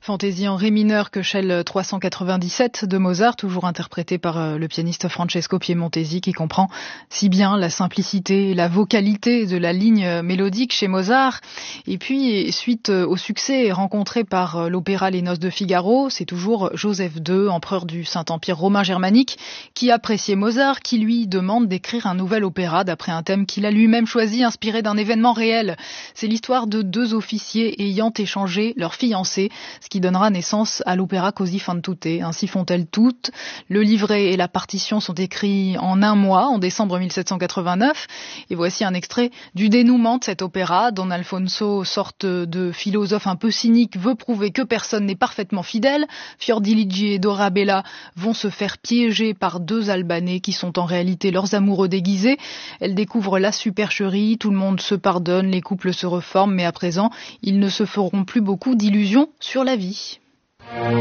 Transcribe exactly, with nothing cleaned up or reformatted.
Fantaisie en ré mineur que Shell trois cent quatre-vingt-dix-sept de Mozart, toujours interprété par le pianiste Francesco Piemontesi, qui comprend si bien la simplicité et la vocalité de la ligne mélodique chez Mozart. Et puis, suite au succès rencontré par l'opéra Les Noces de Figaro, c'est toujours Joseph deux, empereur du Saint-Empire romain germanique, qui appréciait Mozart, qui lui demande d'écrire un nouvel opéra d'après un thème qu'il a lui-même choisi, inspiré d'un événement réel. C'est l'histoire de deux officiers ayant échangé leur fiancée, ce qui donnera naissance à l'opéra Così fan tutte, ainsi font-elles toutes. Le livret et la partition sont écrits en un mois, en décembre mille sept cent quatre-vingt-neuf. Et voici un extrait du dénouement de cet opéra. Don Alfonso, sorte de philosophe un peu cynique, veut prouver que personne n'est parfaitement fidèle. Fiordiligi et Dorabella vont se faire piéger par deux Albanais qui sont en réalité leurs amoureux déguisés. Elle découvre la supercherie, tout le monde se pardonne, les couples se reforment, mais à présent, ils ne se feront plus beaucoup d'illusions sur la vie.